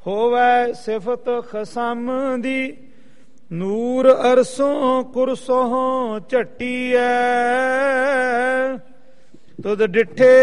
ਹੋਵੈ ਸਿਫਤ ਖਸਮ ਦੀ, ਨੂਰ ਅਰਸੋਂ ਕੁਰਸੋਂ ਝਟੀਐ। ਤੁਧ ਡਿਠੇ